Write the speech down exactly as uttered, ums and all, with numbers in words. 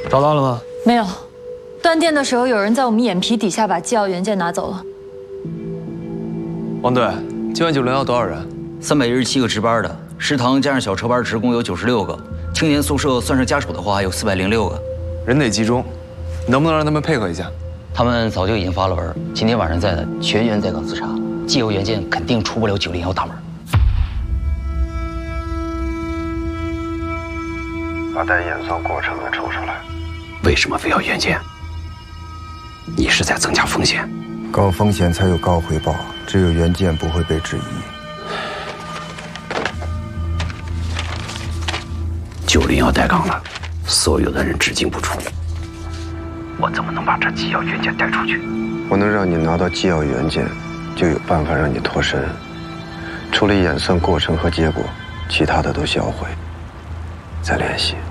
找到了吗？ 没有，断电的时候有人在我们眼皮底下把机要元件拿走了。 王队，今晚九零要多少人？ 三百一十七个值班的，食堂加上小车班职工有九十六个，青年宿舍算上家属的话有四百零六个。 人得集中，能不能让他们配合一下？ 他们早就已经发了文，今天晚上在的全员在岗自查，机油元件肯定出不了九零幺大门。 把带演算过程的抽出来。 为什么非要元件？你是在增加风险。 高风险才有高回报，只有元件不会被质疑。 九零幺带岗了，所有的人只进不出，我怎么能把这机要元件带出去？ 我能让你拿到机要元件，就有办法让你脱身。处理演算过程和结果，其他的都销毁。再联系。